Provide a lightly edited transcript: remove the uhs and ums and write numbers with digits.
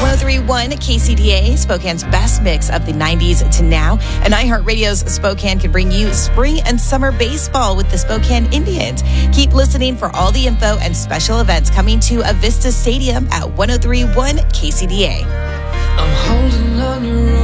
1031 KCDA, Spokane's best mix of the 90s to now. And iHeartRadio's Spokane can bring you spring and summer baseball with the Spokane Indians. Keep listening for all the info and special events coming to Avista Stadium at 1031 KCDA. I'm holding on your